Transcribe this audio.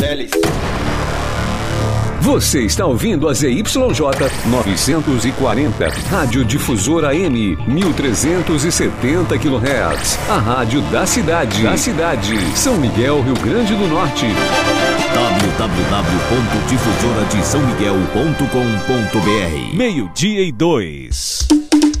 Teles. Você está ouvindo a ZYJ 940, Rádio Difusora AM, 1370 kHz. A rádio da cidade. São Miguel, Rio Grande do Norte. www.difusoradesãomiguel.com.br. 12:02.